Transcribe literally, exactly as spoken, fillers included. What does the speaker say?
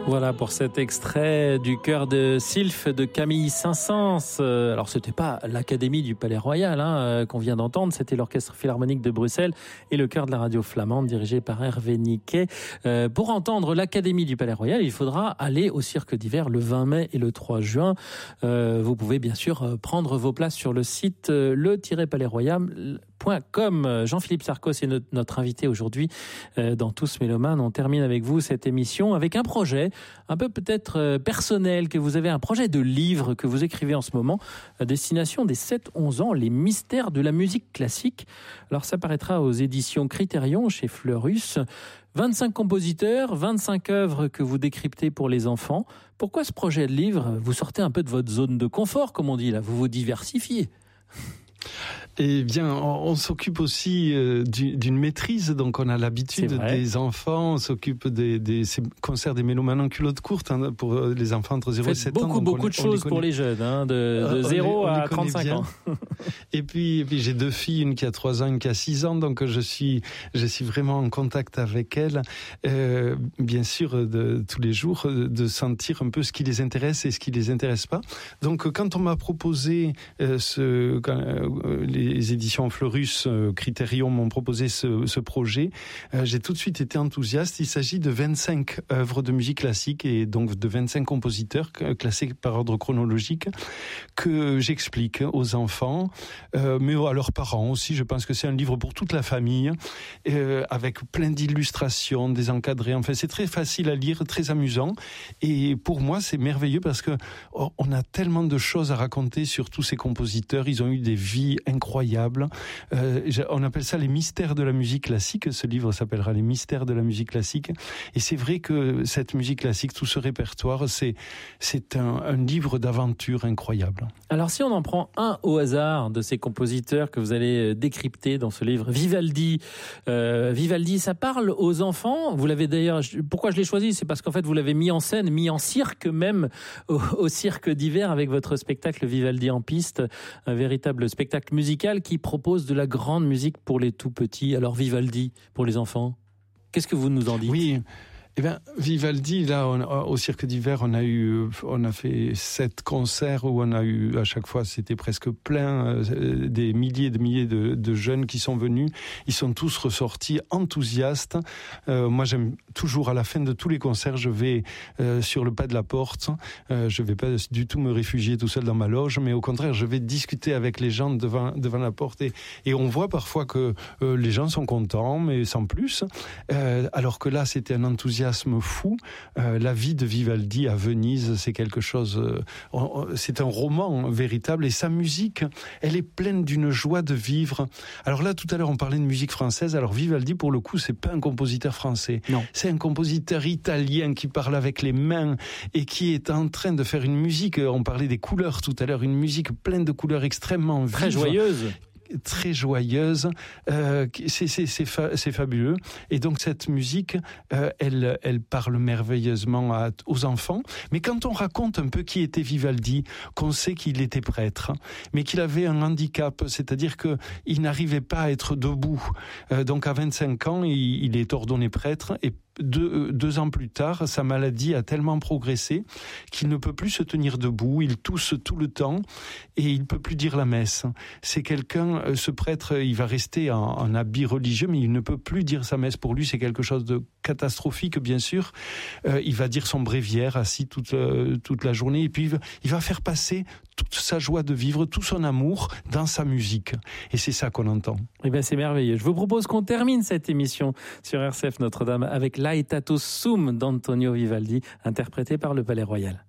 Voilà pour cet extrait du chœur de Sylphe de Camille Saint-Saëns. Alors c'était pas l'Académie du Palais Royal hein, qu'on vient d'entendre, c'était l'Orchestre Philharmonique de Bruxelles et le chœur de la radio flamande dirigé par Hervé Niquet. Euh, pour entendre l'Académie du Palais Royal, il faudra aller au Cirque d'hiver le vingt mai et le trois juin. Euh, vous pouvez bien sûr prendre vos places sur le site le tiret palais royal point com. Jean-Philippe Sarcos est notre invité aujourd'hui dans Tous Mélomanes. On termine avec vous cette émission avec un projet un peu peut-être personnel, que vous avez un projet de livre que vous écrivez en ce moment à destination des sept onze ans, les mystères de la musique classique. Alors ça paraîtra aux éditions Criterion chez Fleurus. vingt-cinq compositeurs, vingt-cinq œuvres que vous décryptez pour les enfants. Pourquoi ce projet de livre? Vous sortez un peu de votre zone de confort, comme on dit là, vous vous diversifiez. Eh bien, on, on s'occupe aussi euh, d'une maîtrise, donc on a l'habitude des enfants, on s'occupe des, des concerts des mélomanes en culotte courte hein, pour les enfants entre zéro et sept ans. Beaucoup, beaucoup de choses pour les jeunes, hein, de, de zéro à trente-cinq ans. Et puis, et puis j'ai deux filles, une qui a trois ans, une qui a six ans, donc je suis, je suis vraiment en contact avec elles, euh, bien sûr, de, tous les jours, de sentir un peu ce qui les intéresse et ce qui les intéresse pas. Donc, quand on m'a proposé euh, ce, quand, euh, les Les éditions Fleurus euh, Criterion m'ont proposé ce, ce projet. Euh, j'ai tout de suite été enthousiaste. Il s'agit de vingt-cinq œuvres de musique classique et donc de vingt-cinq compositeurs classés par ordre chronologique que j'explique aux enfants, euh, mais à leurs parents aussi. Je pense que c'est un livre pour toute la famille, euh, avec plein d'illustrations, des encadrés. Enfin, c'est très facile à lire, très amusant. Et pour moi, c'est merveilleux parce que oh, on a tellement de choses à raconter sur tous ces compositeurs. Ils ont eu des vies incroyables. Euh, on appelle ça les mystères de la musique classique. Ce livre s'appellera les mystères de la musique classique. Et c'est vrai que cette musique classique, tout ce répertoire, c'est c'est un, un livre d'aventure incroyable. Alors si on en prend un au hasard de ces compositeurs que vous allez décrypter dans ce livre, Vivaldi. Euh, Vivaldi, ça parle aux enfants. Vous l'avez d'ailleurs. Pourquoi je l'ai choisi, c'est parce qu'en fait vous l'avez mis en scène, mis en cirque même au, au Cirque d'hiver avec votre spectacle Vivaldi en piste, un véritable spectacle musical qui propose de la grande musique pour les tout petits. Alors Vivaldi pour les enfants, qu'est-ce que vous nous en dites? Oui. Eh bien, Vivaldi, là, on, au Cirque d'hiver, on a eu, on a fait sept concerts où on a eu, à chaque fois, c'était presque plein, euh, des milliers et des milliers de, de jeunes qui sont venus. Ils sont tous ressortis enthousiastes. Euh, moi, j'aime toujours, à la fin de tous les concerts, je vais euh, sur le pas de la porte. Euh, je vais pas du tout me réfugier tout seul dans ma loge, mais au contraire, je vais discuter avec les gens devant, devant la porte. Et, et on voit parfois que euh, les gens sont contents, mais sans plus. Euh, alors que là, c'était un enthousiasme fou. Euh, la vie de Vivaldi à Venise, c'est quelque chose, euh, c'est un roman véritable et sa musique, elle est pleine d'une joie de vivre. Alors là, tout à l'heure, on parlait de musique française. Alors Vivaldi, pour le coup, c'est pas un compositeur français. Non. C'est un compositeur italien qui parle avec les mains et qui est en train de faire une musique. On parlait des couleurs tout à l'heure, une musique pleine de couleurs extrêmement vives. Très joyeuse. Très joyeuse, euh, c'est, c'est, c'est, fa- c'est fabuleux. Et donc cette musique, euh, elle, elle parle merveilleusement à, aux enfants. Mais quand on raconte un peu qui était Vivaldi, qu'on sait qu'il était prêtre, mais qu'il avait un handicap, c'est-à-dire que il n'arrivait pas à être debout. Euh, donc à vingt-cinq ans, il, il est ordonné prêtre et Deux, deux ans plus tard, sa maladie a tellement progressé qu'il ne peut plus se tenir debout, il tousse tout le temps et il ne peut plus dire la messe. C'est quelqu'un, ce prêtre, il va rester en, en habit religieux, mais il ne peut plus dire sa messe. Pour lui, c'est quelque chose de catastrophique, bien sûr. Euh, il va dire son bréviaire assis toute, euh, toute la journée et puis il va, il va faire passer toute sa joie de vivre, tout son amour dans sa musique. Et c'est ça qu'on entend. Eh bien, c'est merveilleux. Je vous propose qu'on termine cette émission sur R C F Notre-Dame avec Laetato Sum d'Antonio Vivaldi, interprété par le Palais Royal.